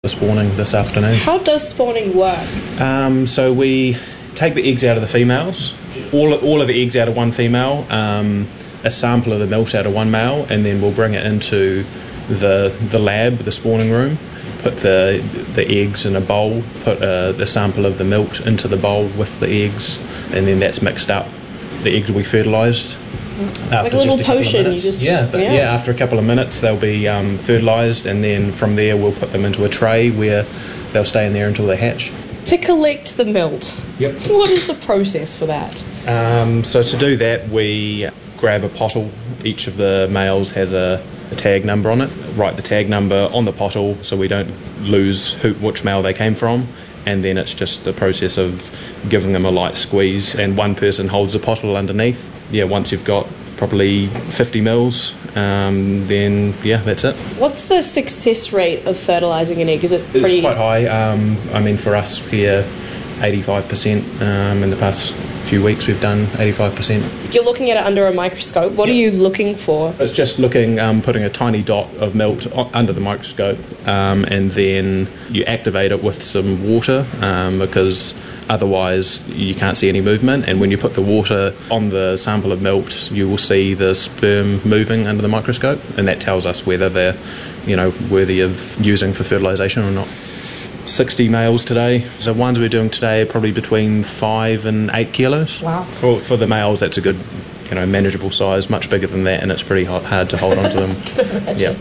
the spawning this afternoon. How does spawning work? So we take the eggs out of the females, all of the eggs out of one female, a sample of the milt out of one male, and then we'll bring it into the lab, the spawning room, put the eggs in a bowl, put a sample of the milt into the bowl with the eggs, and then that's mixed up. The eggs will be fertilised. Like a little potion. After a couple of minutes they'll be fertilised, and then from there we'll put them into a tray where they'll stay in there until they hatch. To collect the milt, Yep. what is the process for that? So to do that, we grab a pottle. Each of the males has a tag number on it. Write the tag number on the pottle so we don't lose which male they came from, and then it's just the process of giving them a light squeeze, and one person holds the pottle underneath. Once you've got probably 50 mils, then that's it. What's the success rate of fertilising an egg? Is it pretty... It's quite high. For us here, 85%. In the past few weeks we've done 85%. You're looking at it under a microscope. What are you looking for? It's just looking, putting a tiny dot of milt under the microscope, and then you activate it with some water, because otherwise you can't see any movement, and when you put the water on the sample of milt you will see the sperm moving under the microscope, and that tells us whether they're worthy of using for fertilisation or not. 60 males today. So ones we're doing today are probably between 5 and 8 kilos. Wow. For the males that's a good manageable size. Much bigger than that and it's pretty hard to hold on to them. Yeah.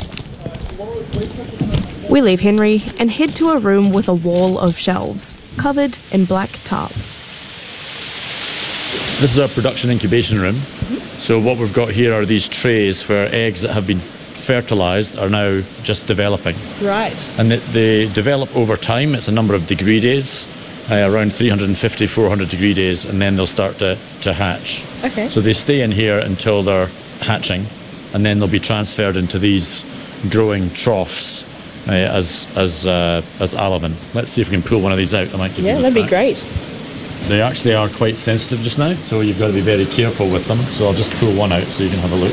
We leave Henry and head to a room with a wall of shelves covered in black tarp. This is our production incubation room. So what we've got here are these trays where eggs that have been fertilised are now just developing. Right. And they develop over time. It's a number of degree days, around 350, 400 degree days, and then they'll start to hatch. Okay. So they stay in here until they're hatching, and then they'll be transferred into these growing troughs as alevin. Let's see if we can pull one of these out. I might give you this that'd be back. great. They actually are quite sensitive just now, so you've got to be very careful with them. So I'll just pull one out so you can have a look.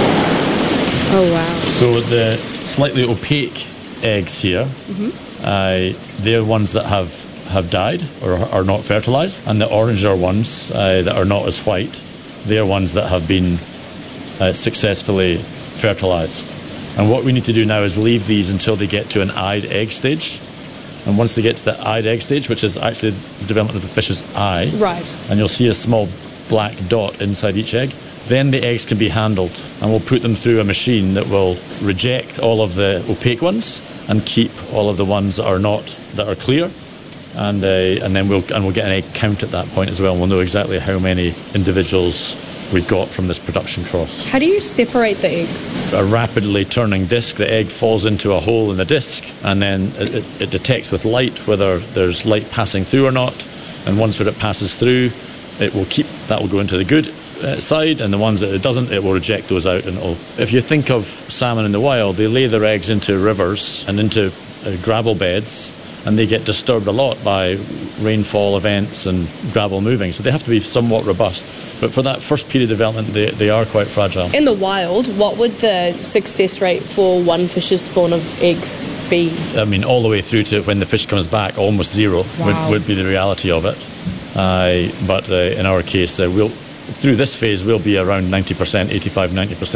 Oh, wow. So the slightly opaque eggs here, they're ones that have died or are not fertilised, and the oranger ones that are not as white, they're ones that have been successfully fertilised. And what we need to do now is leave these until they get to an eyed egg stage. And once they get to the eyed egg stage, which is actually the development of the fish's eye, right, and you'll see a small black dot inside each egg, then the eggs can be handled, and we'll put them through a machine that will reject all of the opaque ones and keep all of the ones that are clear, and then we'll get an egg count at that point as well. We'll know exactly how many individuals we've got from this production cross. How do you separate the eggs? A rapidly turning disc, the egg falls into a hole in the disc, and then it detects with light whether there's light passing through or not, and once it passes through, that will go into the good side, and the ones that it doesn't, it will reject those out. And if you think of salmon in the wild, they lay their eggs into rivers and into gravel beds, and they get disturbed a lot by rainfall events and gravel moving, so they have to be somewhat robust. But for that first period of development, they are quite fragile. In the wild, what would the success rate for one fish's spawn of eggs be? All the way through to when the fish comes back, almost zero. Wow. would be the reality of it. But in our case, through this phase, we'll be around 90%, 85,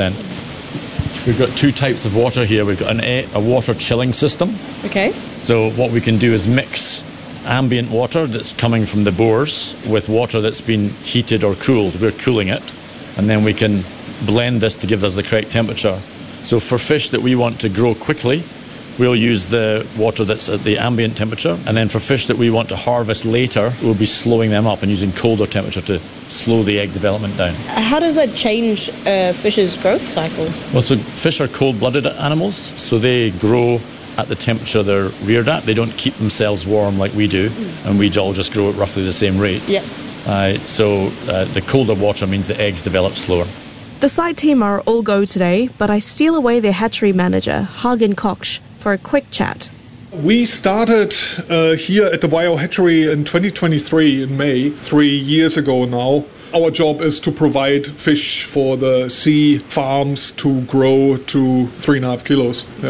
90%. We've got two types of water here. We've got a water chilling system. Okay. So what we can do is mix ambient water that's coming from the bores with water that's been heated or cooled. We're cooling it, and then we can blend this to give us the correct temperature. So for fish that we want to grow quickly, we'll use the water that's at the ambient temperature, and then for fish that we want to harvest later, we'll be slowing them up and using colder temperature to slow the egg development down. How does that change a fish's growth cycle? Well, so fish are cold-blooded animals, so they grow at the temperature they're reared at. They don't keep themselves warm like we do, and we all just grow at roughly the same rate. Yeah. So the colder water means the eggs develop slower. The site team are all go today, but I steal away their hatchery manager, Hagen Koch, for a quick chat. We started here at the Waiau Hatchery in 2023 in May, 3 years ago now. Our job is to provide fish for the sea farms to grow to 3.5 kilos. Yeah.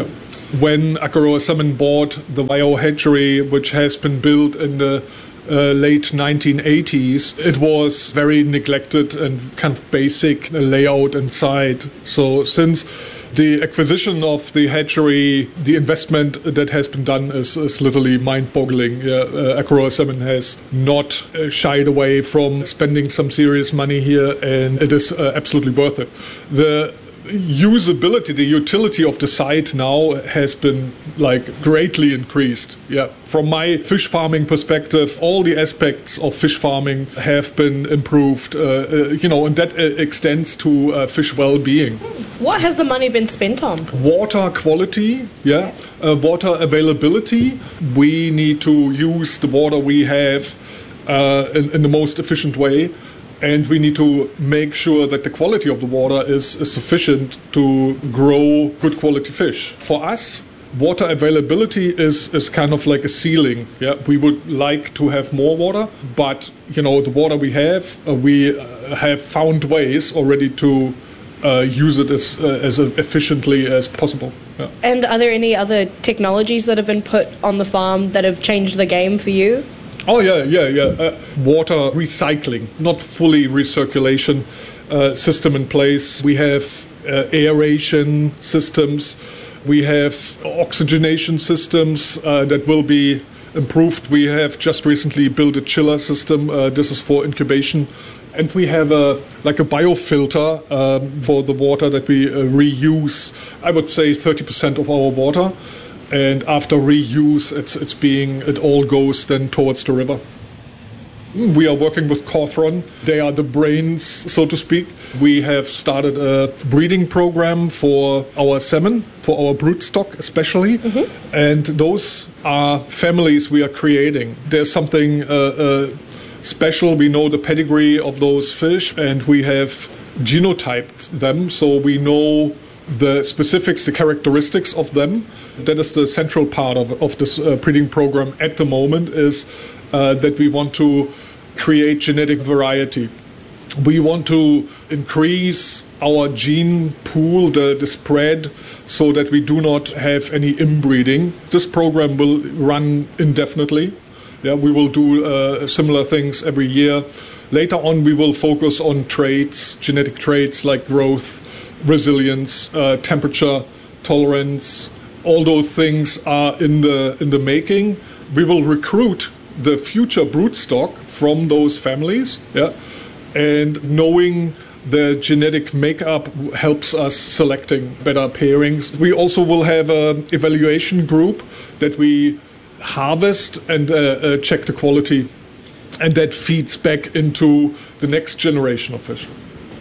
when Akaroa Salmon bought the Waiau hatchery, which has been built in the late 1980s, it was very neglected and kind of basic layout inside. So since the acquisition of the hatchery, the investment that has been done is literally mind-boggling. Akaroa Salmon has not shied away from spending some serious money here, and it is absolutely worth it. The usability, the utility of the site now has been greatly increased. From my fish farming perspective, all the aspects of fish farming have been improved, and that extends to fish well-being. What has the money been spent on? Water quality, water availability. We need to use the water we have in the most efficient way. And we need to make sure that the quality of the water is sufficient to grow good quality fish. For us, water availability is kind of like a ceiling. We would like to have more water, but the water we have found ways already to use it as efficiently as possible. And are there any other technologies that have been put on the farm that have changed the game for you? Oh, yeah. Water recycling, not fully recirculation system in place. We have aeration systems. We have oxygenation systems that will be improved. We have just recently built a chiller system. This is for incubation. And we have a biofilter for the water that we reuse. I would say 30% of our water. And after reuse, it all goes then towards the river. We are working with Cawthron. They are the brains, so to speak. We have started a breeding program for our salmon, for our broodstock especially. Mm-hmm. And those are families we are creating. There's something special. We know the pedigree of those fish, and we have genotyped them, so we know the specifics, the characteristics of them. That is the central part of this breeding program at the moment, is that we want to create genetic variety. We want to increase our gene pool, the spread, so that we do not have any inbreeding. This program will run indefinitely. We will do similar things every year. Later on, we will focus on traits, genetic traits like growth, resilience, temperature, tolerance. All those things are in the making. We will recruit the future broodstock from those families. And knowing the genetic makeup helps us selecting better pairings. We also will have an evaluation group that we harvest and check the quality, and that feeds back into the next generation of fish.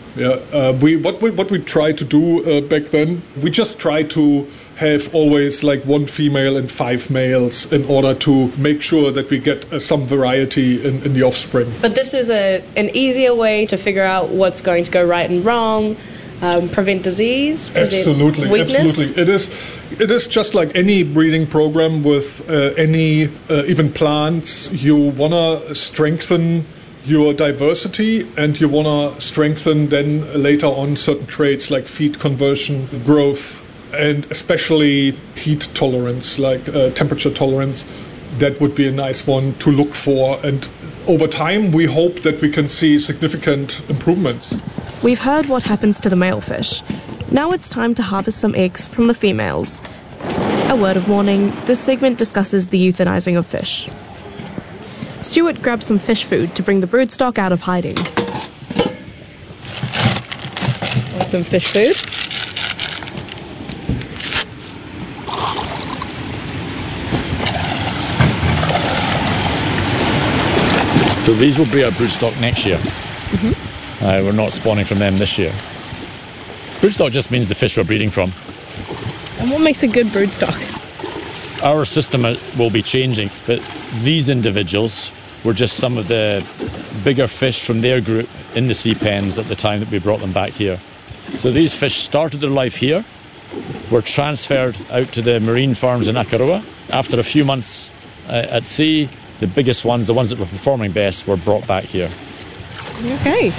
What we tried to do back then, we just tried to have always one female and 5 males in order to make sure that we get some variety in the offspring. But this is an easier way to figure out what's going to go right and wrong, prevent disease, prevent weakness. Absolutely. It is just like any breeding program with any even plants. You want to strengthen your diversity, and you want to strengthen then later on certain traits like feed conversion, growth, and especially heat tolerance, like temperature tolerance. That would be a nice one to look for, and over time we hope that we can see significant improvements. We've heard what happens to the male fish. Now it's time to harvest some eggs from the females. A word of warning, this segment discusses the euthanizing of fish. Stuart grabs some fish food to bring the broodstock out of hiding. Some fish food. So these will be our broodstock next year. Mm-hmm. We're not spawning from them this year. Broodstock just means the fish we're breeding from. And what makes a good broodstock? Our system will be changing, but these individuals were just some of the bigger fish from their group in the sea pens at the time that we brought them back here. So these fish started their life here, were transferred out to the marine farms in Akaroa. After a few months at sea, the biggest ones, the ones that were performing best, were brought back here. Okay.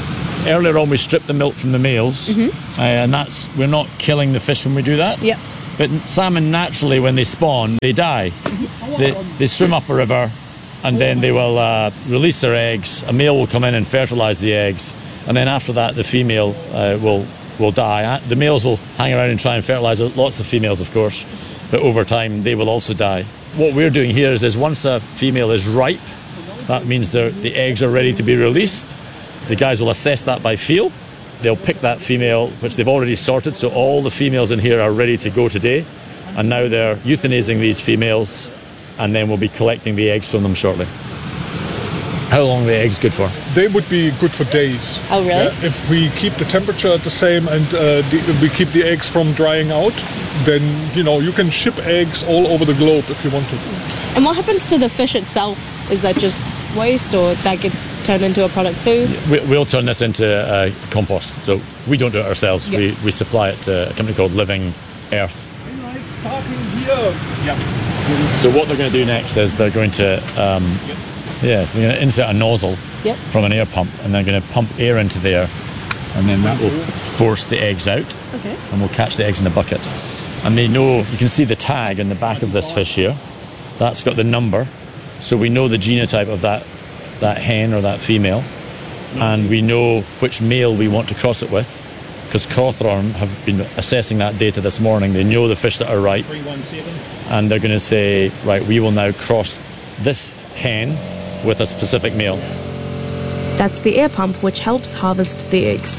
Earlier on, we stripped the milk from the males, and we're not killing the fish when we do that. Yeah. But salmon, naturally, when they spawn, they die. They swim up a river, and then they will release their eggs. A male will come in and fertilise the eggs, and then after that, the female will die. The males will hang around and try and fertilise lots of females, of course, but over time, they will also die. What we're doing here is once a female is ripe, that means the eggs are ready to be released. The guys will assess that by feel. They'll pick that female, which they've already sorted, so all the females in here are ready to go today. And now they're euthanizing these females, and then we'll be collecting the eggs from them shortly. How long are the eggs good for? They would be good for days. Oh, really? If we keep the temperature the same and we keep the eggs from drying out, then, you can ship eggs all over the globe if you want to. And what happens to the fish itself? Is that just waste, or that gets turned into a product too? We'll turn this into compost. So we don't do it ourselves. Yep. We supply it to a company called Living Earth. Starting here. Yeah. So what they're going to do next is they're going to they're going to insert a nozzle from an air pump, and they're going to pump air into there, and then that will force the eggs out. Okay. And we'll catch the eggs in the bucket. And they know, you can see the tag in the back of this fish here. That's got the number. So we know the genotype of that hen or that female, and we know which male we want to cross it with, because Cawthron have been assessing that data this morning. They know the fish that are ripe, and they're going to say, right, we will now cross this hen with a specific male. That's the air pump which helps harvest the eggs.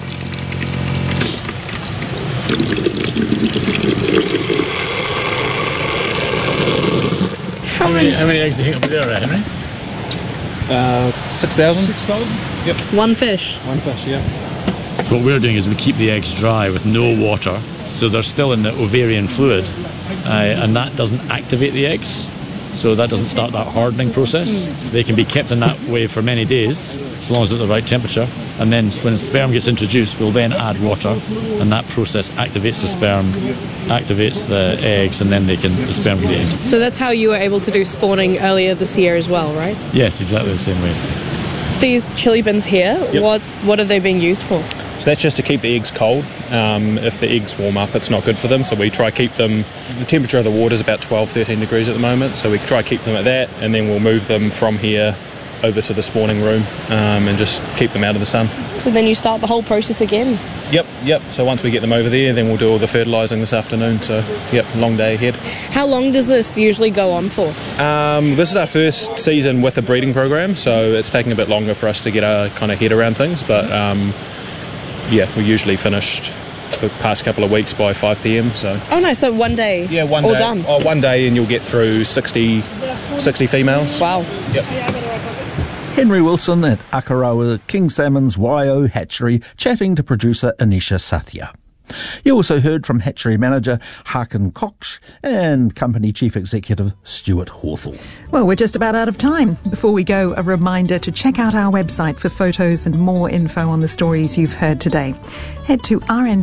How many eggs do you think will be there, Henry? 6,000. 6,000? Yep. One fish? One fish, yeah. So what we're doing is we keep the eggs dry with no water, so they're still in the ovarian fluid, and that doesn't activate the eggs, so that doesn't start that hardening process. They can be kept in that way for many days, as long as they're at the right temperature, and then when sperm gets introduced, we'll then add water, and that process activates the sperm, activates the eggs, and then the sperm can get in. So that's how you were able to do spawning earlier this year as well, right? Yes, exactly the same way. These chili bins here, what are they being used for? So that's just to keep the eggs cold. If the eggs warm up, it's not good for them, so we try to keep them, the temperature of the water is about 12-13 degrees at the moment, so we try to keep them at that, and then we'll move them from here over to the spawning room and just keep them out of the sun. So then you start the whole process again? Yep. So once we get them over there, then we'll do all the fertilising this afternoon, so long day ahead. How long does this usually go on for? This is our first season with a breeding program, so it's taking a bit longer for us to get our kind of head around things, but we usually finished the past couple of weeks by 5 p.m. So. Oh no, so one day? Yeah, one all day. Done? Oh, one day and you'll get through 60 females. Wow. Yep. Henry Wilson at Akarawa King Salmon's YO Hatchery chatting to producer Anisha Sathya. You also heard from hatchery manager Hakan Cox and company chief executive Stuart Hawthorne. Well, we're just about out of time. Before we go, a reminder to check out our website for photos and more info on the stories you've heard today. Head to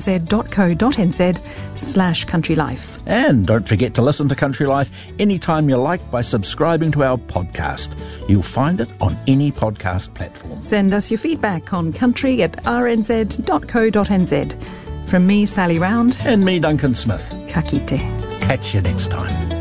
rnz.co.nz/countrylife. And don't forget to listen to Country Life anytime you like by subscribing to our podcast. You'll find it on any podcast platform. Send us your feedback on country@rnz.co.nz. From me, Sally Round. And me, Duncan Smith. Ka kite. Catch you next time.